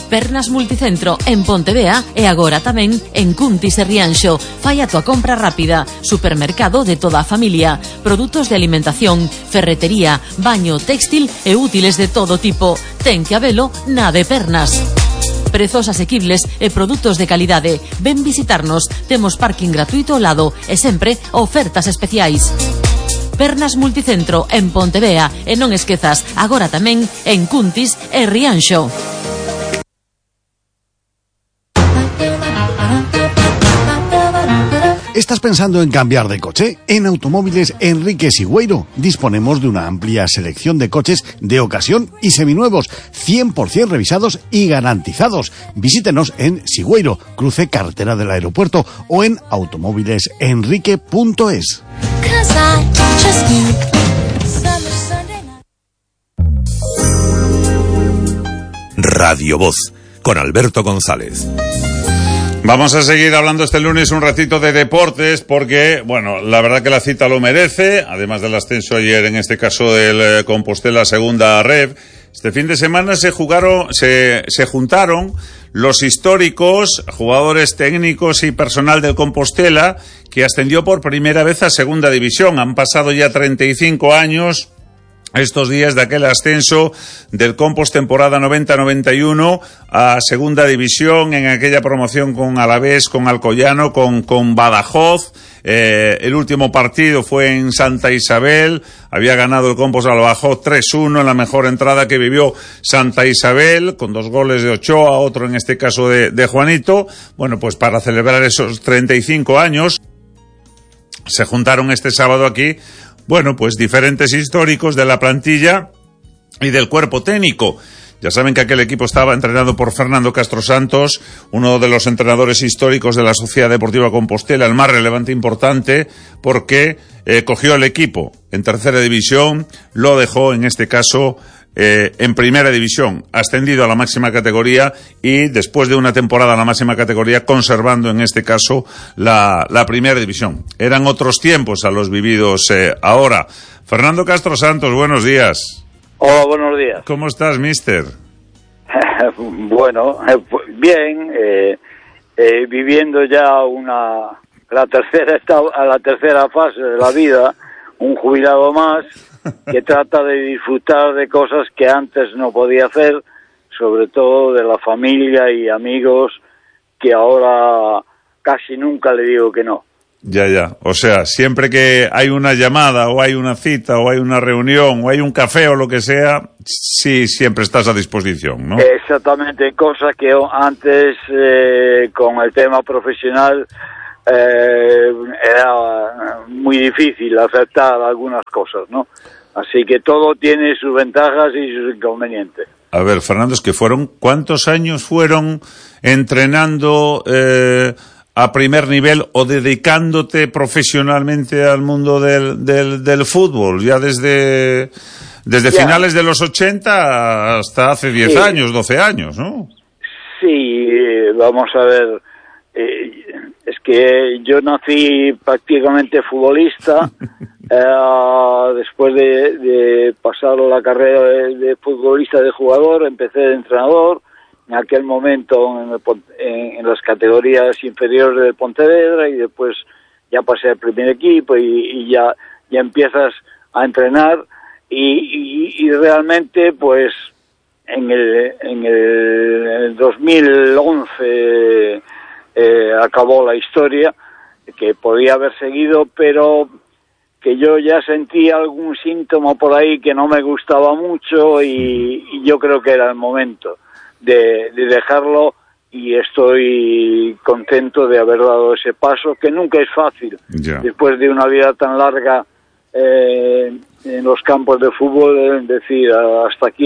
Pernas Multicentro en Pontevea e agora tamén en Cuntis e Rianxo. Fai a tua compra rápida. Supermercado de toda a familia. Produtos de alimentación, ferretería, baño, textil e útiles de todo tipo. Ten que habelo na de Pernas. Prezos asequibles e produtos de calidade. Ven visitarnos. Temos parking gratuito ao lado e sempre ofertas especiais. Pernas Multicentro en Pontevea e non esquezas, agora tamén en Cuntis e Rianxo. ¿Estás pensando en cambiar de coche? En Automóviles Enrique Sigüeiro disponemos de una amplia selección de coches de ocasión y seminuevos, 100% revisados y garantizados. Visítenos en Sigüeiro, cruce carretera del aeropuerto, o en automóvilesenrique.es. Radio Voz, con Alberto González. Vamos a seguir hablando este lunes un ratito de deportes porque, bueno, la verdad que la cita lo merece, además del ascenso ayer, en este caso del Compostela Segunda Ref. Este fin de semana se juntaron los históricos, jugadores técnicos y personal del Compostela, que ascendió por primera vez a Segunda División. Han pasado ya 35 años estos días de aquel ascenso del Compost temporada 90-91 a Segunda División, en aquella promoción con Alavés, con Alcoyano, con Badajoz. El último partido fue en Santa Isabel. Había ganado el Compost al Badajoz 3-1 en la mejor entrada que vivió Santa Isabel, con 2 goles de Ochoa, otro en este caso de Juanito. Bueno, pues para celebrar esos 35 años se juntaron este sábado aquí, bueno, pues diferentes históricos de la plantilla y del cuerpo técnico. Ya saben que aquel equipo estaba entrenado por Fernando Castro Santos, uno de los entrenadores históricos de la Sociedad Deportiva Compostela, el más relevante e importante, porque cogió el equipo en tercera división, lo dejó en este caso en primera división, ascendido a la máxima categoría y después de una temporada en la máxima categoría conservando en este caso la primera división. Eran otros tiempos a los vividos ahora. Fernando Castro Santos, buenos días. Hola, buenos días. ¿Cómo estás, mister? Bueno, bien, viviendo ya la tercera fase de la vida, un jubilado más que trata de disfrutar de cosas que antes no podía hacer, sobre todo de la familia y amigos, que ahora casi nunca le digo que no. Ya. O sea, siempre que hay una llamada o hay una cita o hay una reunión o hay un café o lo que sea, sí, siempre estás a disposición, ¿no? Exactamente, cosa que antes con el tema profesional era muy difícil aceptar algunas cosas, ¿no? Así que todo tiene sus ventajas y sus inconvenientes. A ver, Fernando, es que ¿cuántos años fueron entrenando a primer nivel o dedicándote profesionalmente al mundo del fútbol? Ya desde finales de los 80 hasta hace 10 años, 12 años, ¿no? Sí, vamos a ver. Es que yo nací prácticamente futbolista. Después de pasar la carrera de futbolista, de jugador, empecé de entrenador. En aquel momento en las categorías inferiores de Pontevedra, y después ya pasé al primer equipo y ya empiezas a entrenar y realmente pues en el 2011 acabó la historia, que podía haber seguido, pero que yo ya sentí algún síntoma por ahí que no me gustaba mucho y yo creo que era el momento de dejarlo, y estoy contento de haber dado ese paso, que nunca es fácil. Después de una vida tan larga en los campos de fútbol, decir hasta aquí